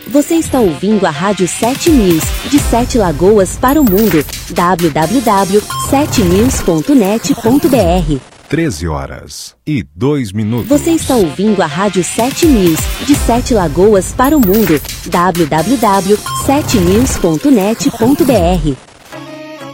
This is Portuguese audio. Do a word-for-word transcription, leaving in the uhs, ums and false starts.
Você está ouvindo a Rádio sete News, de Sete Lagoas para o mundo. w w w ponto sete news ponto net ponto b r. treze horas e dois minutos. Você está ouvindo a Rádio sete News, de Sete Lagoas para o mundo. w w w ponto sete news ponto net ponto b r.